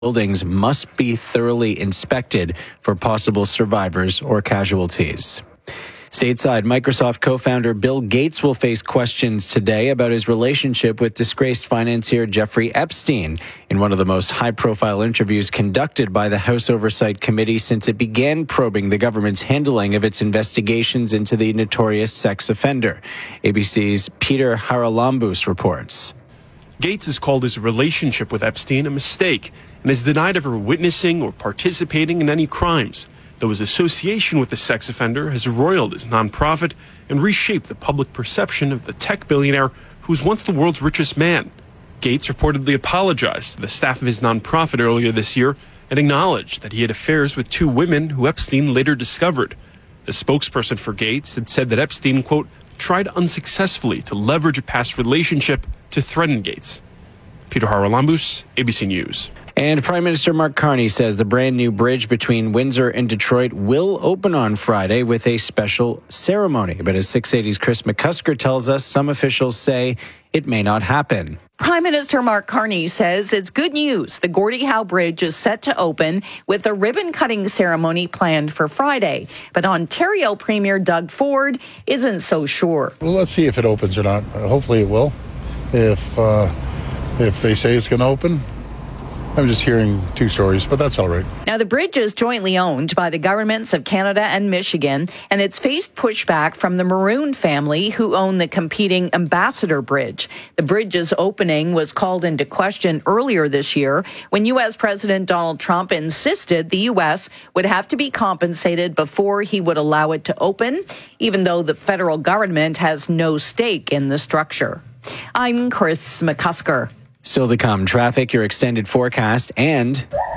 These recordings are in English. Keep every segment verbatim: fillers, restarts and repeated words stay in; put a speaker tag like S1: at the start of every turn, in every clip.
S1: buildings must be thoroughly inspected for possible survivors or casualties. Stateside, Microsoft co-founder Bill Gates will face questions today about his relationship with disgraced financier Jeffrey Epstein in one of the most high-profile interviews conducted by the House Oversight Committee since it began probing the government's handling of its investigations into the notorious sex offender. A B C's Peter Haralambous reports.
S2: Gates has called his relationship with Epstein a mistake and has denied ever witnessing or participating in any crimes, though his association with the sex offender has roiled his nonprofit and reshaped the public perception of the tech billionaire who was once the world's richest man. Gates reportedly apologized to the staff of his nonprofit earlier this year and acknowledged that he had affairs with two women who Epstein later discovered. The spokesperson for Gates had said that Epstein, quote, tried unsuccessfully to leverage a past relationship to threaten Gates. Peter Haralambous, A B C News.
S1: And Prime Minister Mark Carney says the brand new bridge between Windsor and Detroit will open on Friday with a special ceremony. But as six eighty's Chris McCusker tells us, some officials say it may not happen.
S3: Prime Minister Mark Carney says it's good news. The Gordie Howe Bridge is set to open with a ribbon-cutting ceremony planned for Friday. But Ontario Premier Doug Ford isn't so sure.
S4: Well, let's see if it opens or not. Uh, hopefully it will. If, uh, if they say it's going to open, I'm just hearing two stories, but that's all right.
S3: Now, the bridge is jointly owned by the governments of Canada and Michigan, and it's faced pushback from the Maroon family, who own the competing Ambassador Bridge. The bridge's opening was called into question earlier this year when U S President Donald Trump insisted the U S would have to be compensated before he would allow it to open, even though the federal government has no stake in the structure. I'm Chris McCusker.
S1: Still to come, traffic, your extended forecast, and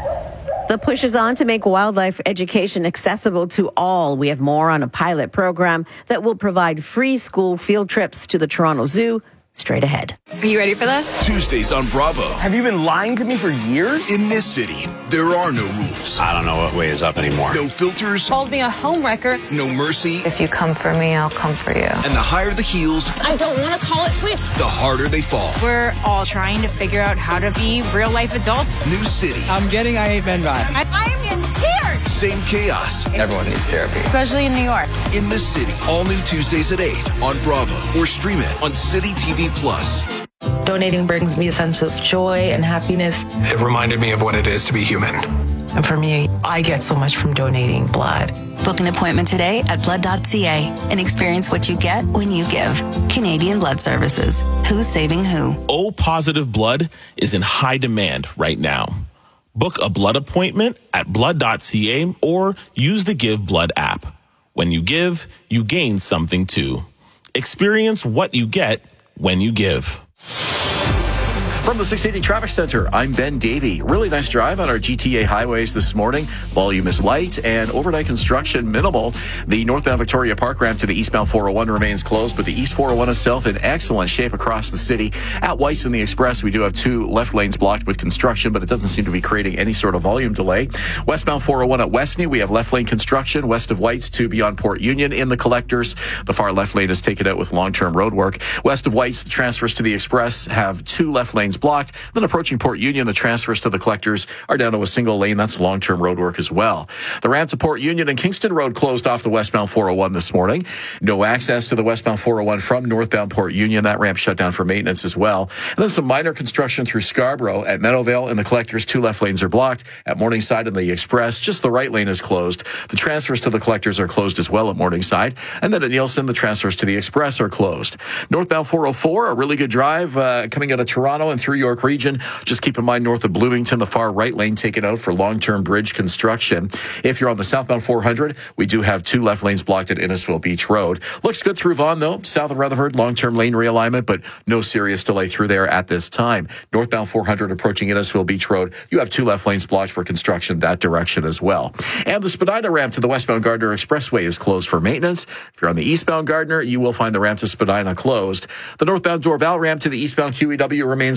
S5: the push is on to make wildlife education accessible to all. We have more on a pilot program that will provide free school field trips to the Toronto Zoo. Straight ahead.
S6: Are you ready for this?
S7: Tuesdays on Bravo.
S8: Have you been lying to me for years?
S7: In this city, there are no rules.
S9: I don't know what way is up anymore.
S7: No filters.
S6: Called me a homewrecker.
S7: No mercy.
S10: If you come for me, I'll come for you.
S7: And the higher the heels,
S6: I don't want to call it quits.
S7: The harder they fall.
S11: We're all trying to figure out how to be real life adults.
S7: New city.
S12: I'm getting I Hate Men vibe.
S11: I, I am in tears.
S7: Same chaos.
S12: Everyone needs therapy.
S11: Especially in New York.
S7: In this city. All new Tuesdays at eight on Bravo. Or stream it on City T V Plus.
S13: Donating brings me a sense of joy and happiness.
S14: It reminded me of what it is to be human.
S13: And for me, I get so much from donating blood.
S15: Book an appointment today at blood dot c a and experience what you get when you give. Canadian Blood Services. Who's saving who?
S16: O positive blood is in high demand right now. Book a blood appointment at blood dot c a or use the Give Blood app. When you give, you gain something too. Experience what you get when you give.
S17: From the six eighty Traffic Center, I'm Ben Davey. Really nice drive on our G T A highways this morning. Volume is light and overnight construction minimal. The northbound Victoria Park ramp to the eastbound four oh one remains closed, but the east four oh one itself in excellent shape across the city. At Weiss and the Express, we do have two left lanes blocked with construction, but it doesn't seem to be creating any sort of volume delay. Westbound four oh one at Westney, we have left lane construction west of Weiss to beyond Port Union in the collectors. The far left lane is taken out with long-term road work. West of Weiss, the transfers to the Express have two left lanes blocked. Then approaching Port Union, the transfers to the collectors are down to a single lane. That's long-term road work as well. The ramp to Port Union and Kingston Road closed off the westbound four oh one this morning. No access to the westbound four oh one from northbound Port Union. That ramp shut down for maintenance as well. And then some minor construction through Scarborough. At Meadowvale and the collectors, two left lanes are blocked. At Morningside and the Express, just the right lane is closed. The transfers to the collectors are closed as well at Morningside. And then at Nielsen, the transfers to the Express are closed. Northbound four oh four, a really good drive uh, coming out of Toronto and through York region. Just keep in mind north of Bloomington, the far right lane taken out for long-term bridge construction. If you're on the southbound four hundred, we do have two left lanes blocked at Innisfil Beach Road. Looks good through Vaughan, though. South of Rutherford, long-term lane realignment, but no serious delay through there at this time. Northbound four hundred approaching Innisfil Beach Road, you have two left lanes blocked for construction that direction as well. And the Spadina ramp to the westbound Gardner Expressway is closed for maintenance. If you're on the eastbound Gardner, you will find the ramp to Spadina closed. The northbound Dorval ramp to the eastbound Q E W remains closed.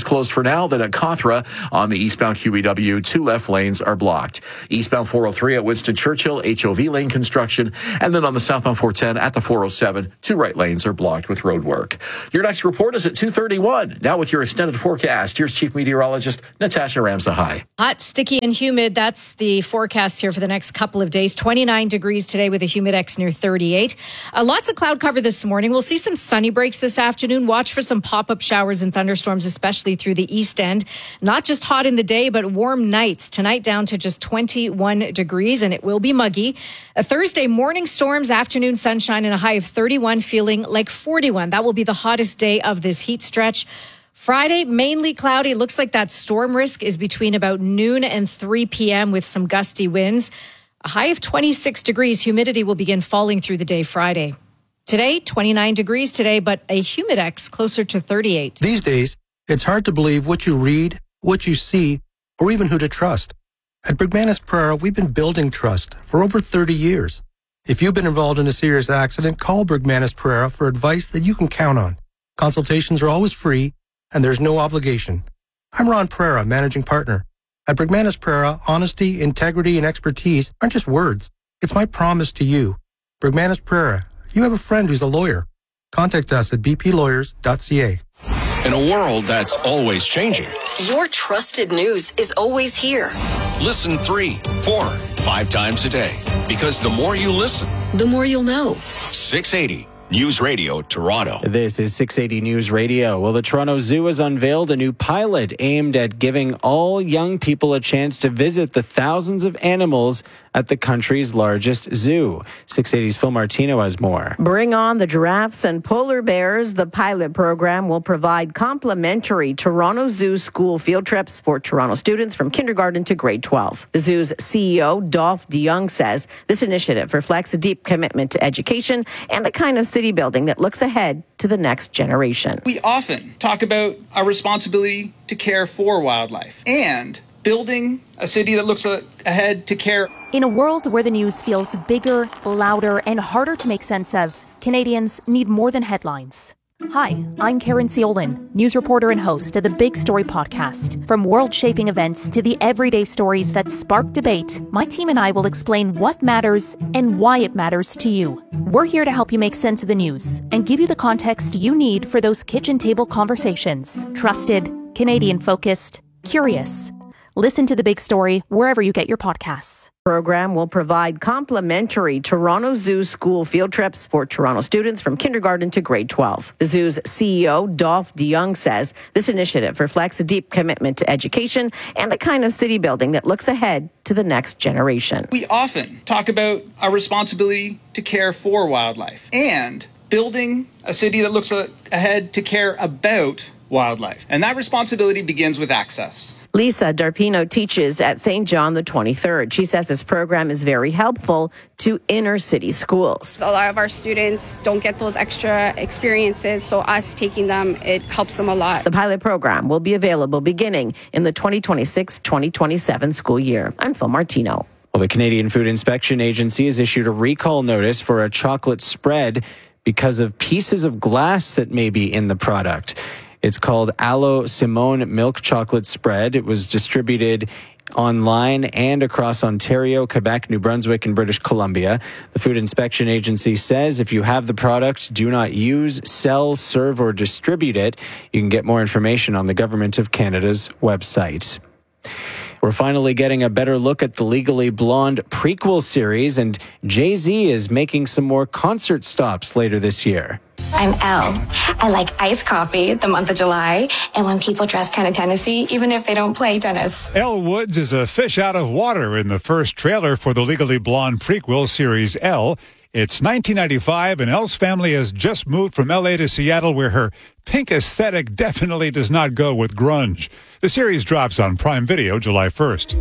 S17: closed for now. Then at Cawthra on the eastbound Q E W, two left lanes are blocked. Eastbound four oh three at Winston Churchill, H O V lane construction. And then on the southbound four ten at the four oh seven, two right lanes are blocked with road work. Your next report is at two thirty-one. Now with your extended forecast, here's Chief Meteorologist Natasha Ramsahai.
S9: Hot, sticky, and humid. That's the forecast here for the next couple of days. twenty-nine degrees today with a humidex near thirty-eight. Uh, lots of cloud cover this morning. We'll see some sunny breaks this afternoon. Watch for some pop-up showers and thunderstorms, especially through the east end. Not just hot in the day, but warm nights. Tonight down to just twenty-one degrees, and it will be muggy. A Thursday, morning storms, afternoon sunshine, and a high of thirty-one, feeling like forty-one. That will be the hottest day of this heat stretch. Friday, mainly cloudy. Looks like that storm risk is between about noon and three p.m. with some gusty winds. A high of twenty-six degrees. Humidity will begin falling through the day Friday. Today, twenty-nine degrees today, but a humidex closer to thirty-eight.
S18: These days, it's hard to believe what you read, what you see, or even who to trust. At Bergmanis Pereira, we've been building trust for over thirty years. If you've been involved in a serious accident, call Bergmanis Pereira for advice that you can count on. Consultations are always free, and there's no obligation. I'm Ron Pereira, managing partner. At Bergmanis Pereira, honesty, integrity, and expertise aren't just words. It's my promise to you. Bergmanis Pereira, you have a friend who's a lawyer. Contact us at b p lawyers dot c a.
S19: In a world that's always changing,
S20: your trusted news is always here.
S19: Listen three, four, five times a day. Because the more you listen,
S20: the more you'll know.
S19: six eighty News Radio Toronto.
S1: This is six eighty News Radio. Well, the Toronto Zoo has unveiled a new pilot aimed at giving all young people a chance to visit the thousands of animals at the country's largest zoo. six eighty's Phil Martino has more.
S5: Bring on the giraffes and polar bears. The pilot program will provide complimentary Toronto Zoo school field trips for Toronto students from kindergarten to grade twelve. The zoo's C E O, Dolph DeYoung, says this initiative reflects a deep commitment to education and the kind of city building that looks ahead to the next generation.
S21: We often talk about our responsibility to care for wildlife and building a city that looks a- ahead to care.
S22: In a world where the news feels bigger, louder, and harder to make sense of, Canadians need more than headlines. Hi, I'm Karen Ciolin, news reporter and host of the Big Story podcast. From world-shaping events to the everyday stories that spark debate, my team and I will explain what matters and why it matters to you. We're here to help you make sense of the news and give you the context you need for those kitchen table conversations. Trusted, Canadian-focused, curious. Listen to The Big Story wherever you get your podcasts.
S5: Program will provide complimentary Toronto Zoo school field trips for Toronto students from kindergarten to grade twelve. The zoo's C E O, Dolph DeYoung, says this initiative reflects a deep commitment to education and the kind of city building that looks ahead to the next generation.
S21: We often talk about our responsibility to care for wildlife and building a city that looks a- ahead to care about wildlife. And that responsibility begins with access.
S5: Lisa Darpino teaches at Saint John the twenty-third. She says this program is very helpful to inner city schools.
S23: A lot of our students don't get those extra experiences, so us taking them, it helps them a lot.
S5: The pilot program will be available beginning in the twenty twenty-six twenty twenty-seven school year. I'm Phil Martino.
S1: Well, the Canadian Food Inspection Agency has issued a recall notice for a chocolate spread because of pieces of glass that may be in the product. It's called Alo Simone Milk Chocolate Spread. It was distributed online and across Ontario, Quebec, New Brunswick, and British Columbia. The Food Inspection Agency says if you have the product, do not use, sell, serve, or distribute it. You can get more information on the Government of Canada's website. We're finally getting a better look at the Legally Blonde prequel series, and Jay-Z is making some more concert stops later this year.
S24: I'm Elle. I like iced coffee the month of July, and when people dress kind of Tennessee, even if they don't play tennis.
S25: Elle Woods is a fish out of water in the first trailer for the Legally Blonde prequel series Elle. It's nineteen ninety-five, and Elle's family has just moved from L A to Seattle, where her pink aesthetic definitely does not go with grunge. The series drops on Prime Video July first.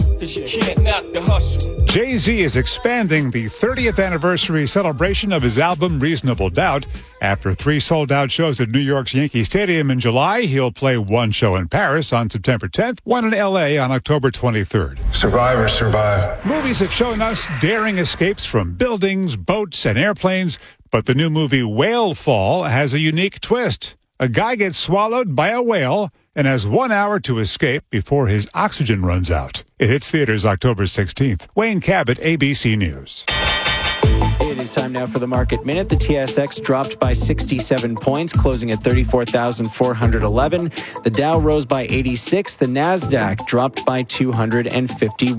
S25: Jay-Z is expanding the thirtieth anniversary celebration of his album Reasonable Doubt. After three sold-out shows at New York's Yankee Stadium in July, he'll play one show in Paris on September tenth, one in L A on October twenty-third.
S26: Survivors survive.
S25: Movies have shown us daring escapes from buildings, boats, and airplanes, but the new movie Whale Fall has a unique twist. A guy gets swallowed by a whale and has one hour to escape before his oxygen runs out. It hits theaters October sixteenth. Wayne Cabot, A B C News.
S1: It is time now for the Market Minute. The T S X dropped by sixty-seven points, closing at thirty-four thousand four hundred eleven. The Dow rose by eighty-six. The NASDAQ dropped by two hundred fifty.